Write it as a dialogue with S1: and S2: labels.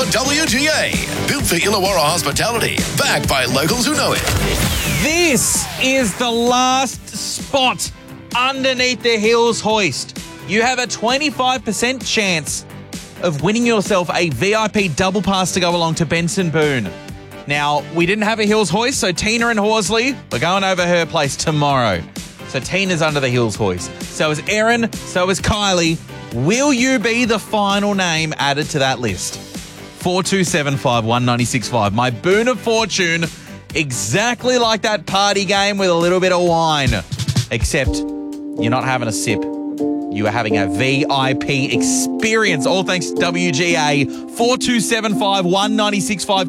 S1: on WGA. Built for Illawarra hospitality. Backed by locals who know it.
S2: This is the last spot underneath the Hills hoist. You have a 25% chance of winning yourself a VIP double pass to go along to Benson Boone. Now, we didn't have a Hills hoist, so Tina and Horsley, we're going over her place tomorrow. So Tina's under the Hills hoist. So is Erin, so is Kylie. Will you be the final name added to that list? 4275 1965. My boon of fortune, exactly like that party game with a little bit of wine. Except you're not having a sip. You are having a VIP experience. All thanks to WGA. 4275 1965.